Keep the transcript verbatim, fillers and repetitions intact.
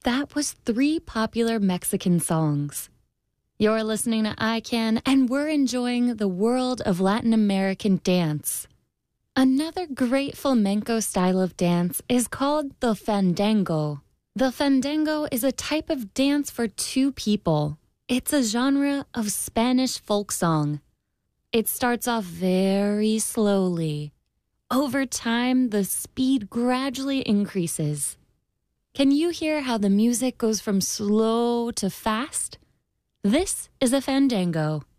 That was three popular Mexican songs. You're listening to I Can, and we're enjoying the world of Latin American dance. Another great flamenco style of dance is called the fandango. The fandango is a type of dance for two people. It's a genre of Spanish folk song. It starts off very slowly. Over time, the speed gradually increases. Can you hear how the music goes from slow to fast? This is a fandango.